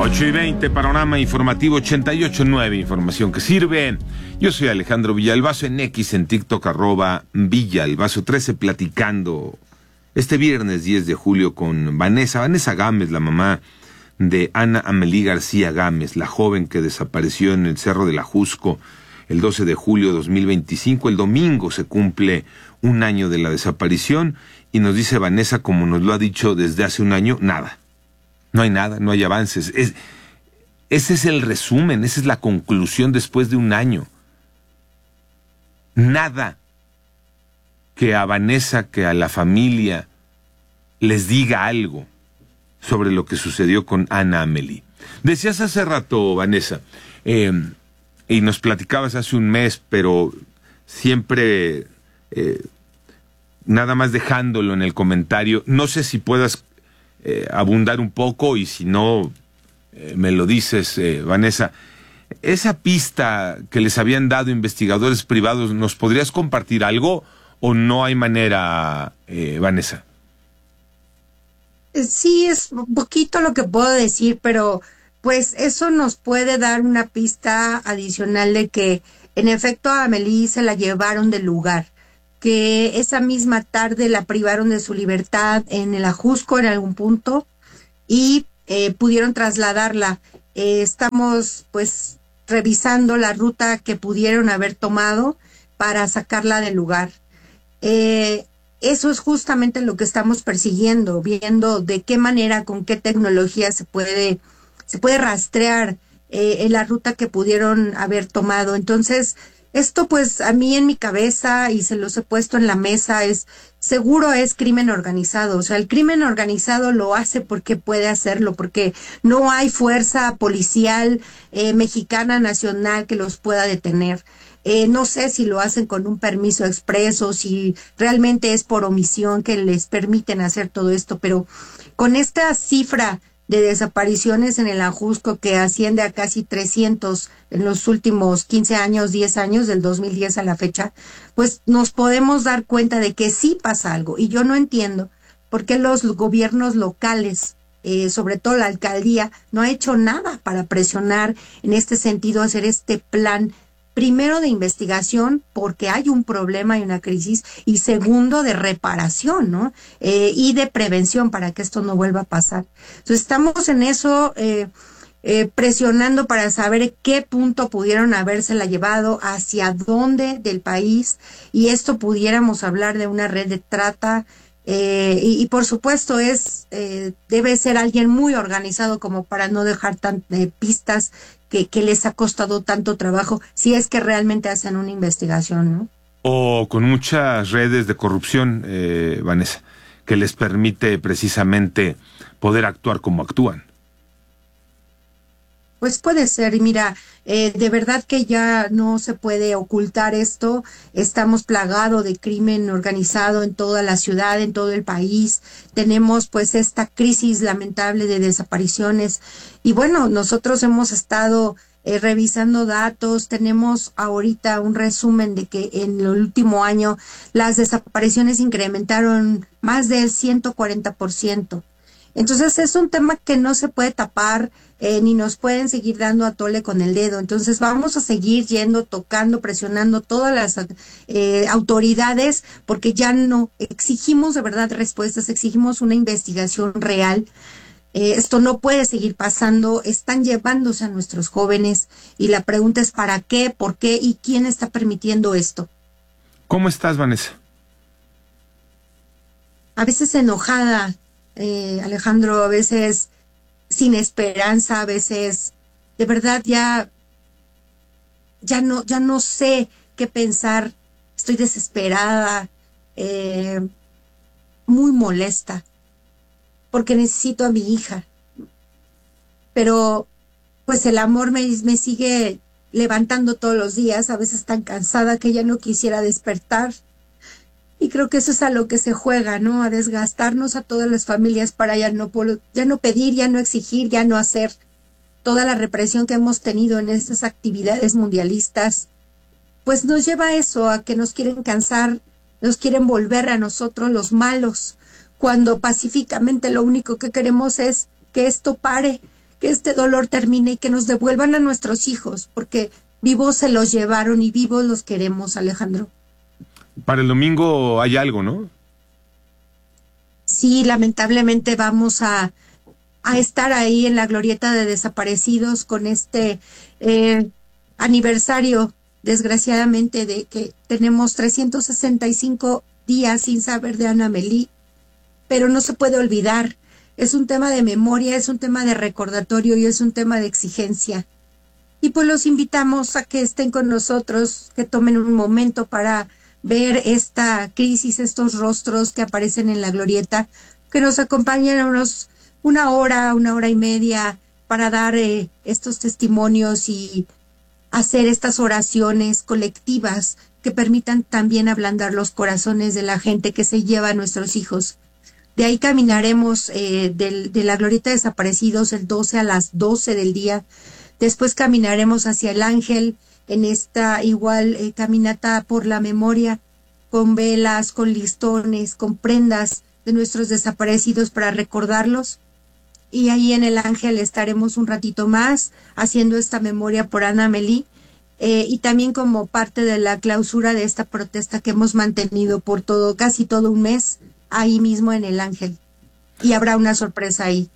8:20, panorama informativo 88.9, información que sirve. Yo soy Alejandro Villalbazo, en X, en TikTok, @Villalbazo13, platicando este viernes 10 de julio con Vanessa Gámez, la mamá de Ana Amelí García Gámez, la joven que desapareció en el Cerro del Ajusco el 12 de julio de 2025. El domingo se cumple un año de la desaparición y nos dice Vanessa, como nos lo ha dicho desde hace un año, nada. No hay nada, no hay avances. Ese es el resumen, esa es la conclusión después de un año. Nada que a Vanessa, que a la familia les diga algo sobre lo que sucedió con Ana Amelí. Decías hace rato, Vanessa, y nos platicabas hace un mes, pero siempre nada más dejándolo en el comentario. No sé si puedas abundar un poco, y si no, me lo dices, Vanessa. Esa pista que les habían dado investigadores privados, ¿nos podrías compartir algo o no hay manera, Vanessa? Sí, es un poquito lo que puedo decir, pero pues eso nos puede dar una pista adicional de que en efecto a Amelí se la llevaron del lugar, que esa misma tarde la privaron de su libertad en el Ajusco en algún punto y pudieron trasladarla. Estamos pues revisando la ruta que pudieron haber tomado para sacarla del lugar. Eso es justamente lo que estamos persiguiendo, viendo de qué manera, con qué tecnología se puede rastrear en la ruta que pudieron haber tomado. Entonces, esto pues a mí en mi cabeza, y se los he puesto en la mesa, seguro es crimen organizado. O sea, el crimen organizado lo hace porque puede hacerlo, porque no hay fuerza policial mexicana nacional que los pueda detener. No sé si lo hacen con un permiso expreso, si realmente es por omisión que les permiten hacer todo esto, pero con esta cifra de desapariciones en el Ajusco que asciende a casi 300 en los últimos 15 años, 10 años, del 2010 a la fecha, pues nos podemos dar cuenta de que sí pasa algo. Y yo no entiendo por qué los gobiernos locales, sobre todo la alcaldía, no ha hecho nada para presionar en este sentido, hacer este plan, primero de investigación, porque hay un problema y una crisis, y segundo de reparación, ¿no? Y de prevención para que esto no vuelva a pasar. Entonces estamos en eso, presionando para saber qué punto pudieron habérsela llevado, hacia dónde del país, y esto pudiéramos hablar de una red de trata. Y por supuesto debe ser alguien muy organizado como para no dejar pistas que les ha costado tanto trabajo, si es que realmente hacen una investigación, ¿no? O con muchas redes de corrupción, Vanessa, que les permite precisamente poder actuar como actúan. Pues puede ser, y mira, de verdad que ya no se puede ocultar esto. Estamos plagados de crimen organizado en toda la ciudad, en todo el país. Tenemos pues esta crisis lamentable de desapariciones. Y bueno, nosotros hemos estado revisando datos. Tenemos ahorita un resumen de que en el último año las desapariciones incrementaron más del 140%. Entonces es un tema que no se puede tapar, ni nos pueden seguir dando a tole con el dedo. Entonces vamos a seguir yendo, tocando, presionando todas las autoridades, porque ya no exigimos de verdad respuestas, exigimos una investigación real. Esto no puede seguir pasando, están llevándose a nuestros jóvenes, y la pregunta es ¿para qué, por qué y quién está permitiendo esto? ¿Cómo estás, Vanessa? A veces enojada, Alejandro, a veces sin esperanza, a veces de verdad ya no sé qué pensar. Estoy desesperada, muy molesta, porque necesito a mi hija, pero pues el amor me sigue levantando todos los días, a veces tan cansada que ya no quisiera despertar. Y creo que eso es a lo que se juega, ¿no? A desgastarnos a todas las familias para ya no pedir, ya no exigir, ya no hacer. Toda la represión que hemos tenido en estas actividades mundialistas, pues nos lleva a eso, a que nos quieren cansar, nos quieren volver a nosotros los malos, cuando pacíficamente lo único que queremos es que esto pare, que este dolor termine y que nos devuelvan a nuestros hijos, porque vivos se los llevaron y vivos los queremos, Alejandro. Para el domingo hay algo, ¿no? Sí, lamentablemente vamos a estar ahí en la glorieta de desaparecidos con este aniversario, desgraciadamente, de que tenemos 365 días sin saber de Ana Melí, pero no se puede olvidar. Es un tema de memoria, es un tema de recordatorio y es un tema de exigencia. Y pues los invitamos a que estén con nosotros, que tomen un momento para ver esta crisis, estos rostros que aparecen en la glorieta, que nos acompañen a una hora y media para dar estos testimonios y hacer estas oraciones colectivas que permitan también ablandar los corazones de la gente que se lleva a nuestros hijos. De ahí caminaremos de la glorieta de desaparecidos el 12 a las 12 del día. Después caminaremos hacia el Ángel en esta igual caminata por la memoria, con velas, con listones, con prendas de nuestros desaparecidos para recordarlos. Y ahí en el Ángel estaremos un ratito más haciendo esta memoria por Ana Melí, y también como parte de la clausura de esta protesta que hemos mantenido por casi todo un mes, ahí mismo en el Ángel. Y habrá una sorpresa ahí.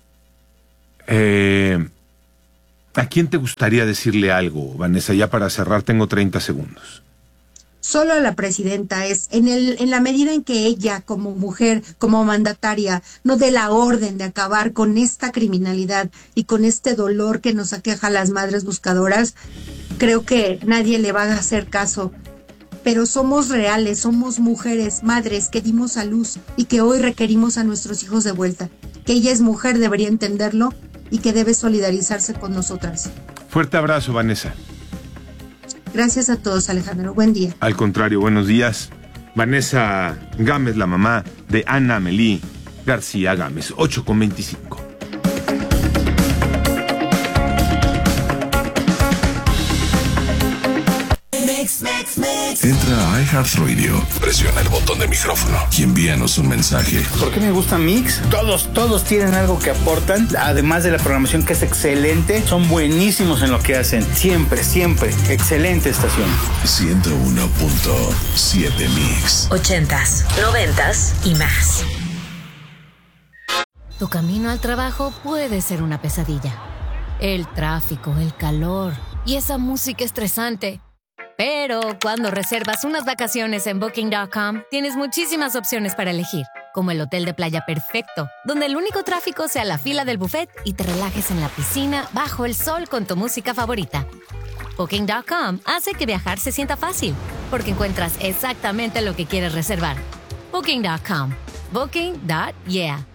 ¿A quién te gustaría decirle algo, Vanessa? Ya para cerrar tengo 30 segundos. Solo a la presidenta, es en la medida en que ella, como mujer, como mandataria, no dé la orden de acabar con esta criminalidad y con este dolor que nos aqueja a las madres buscadoras, creo que nadie le va a hacer caso. Pero somos reales, somos mujeres, madres que dimos a luz y que hoy requerimos a nuestros hijos de vuelta. Que ella es mujer, debería entenderlo y que debe solidarizarse con nosotras. Fuerte abrazo, Vanessa. Gracias a todos, Alejandro. Buen día. Al contrario, buenos días. Vanessa Gámez, la mamá de Ana Melí García Gámez, 8:25. Entra a iHeartRadio, presiona el botón de micrófono y envíanos un mensaje. ¿Por qué me gusta Mix? Todos tienen algo que aportan, además de la programación que es excelente, son buenísimos en lo que hacen. Siempre, excelente estación. 101.7 Mix. 80s, 90s y más. Tu camino al trabajo puede ser una pesadilla. El tráfico, el calor y esa música estresante. Pero cuando reservas unas vacaciones en Booking.com, tienes muchísimas opciones para elegir, como el hotel de playa perfecto, donde el único tráfico sea la fila del buffet y te relajes en la piscina bajo el sol con tu música favorita. Booking.com hace que viajar se sienta fácil, porque encuentras exactamente lo que quieres reservar. Booking.com. Booking.yeah.